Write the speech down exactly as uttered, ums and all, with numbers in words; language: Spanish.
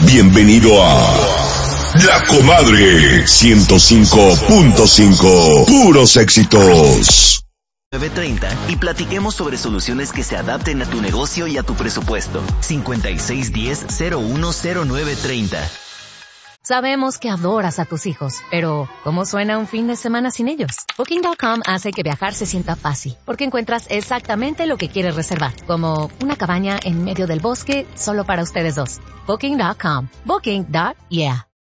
Bienvenido a La Comadre ciento cinco punto cinco. Puros éxitos. nueve treinta y platiquemos sobre soluciones que se adapten a tu negocio y a tu presupuesto. cincuenta y seis diez cero uno cero nueve treinta. Sabemos que adoras a tus hijos, pero ¿cómo suena un fin de semana sin ellos? Booking punto com hace que viajar se sienta fácil, porque encuentras exactamente lo que quieres reservar, como una cabaña en medio del bosque solo para ustedes dos. Booking punto com. Booking. Yeah.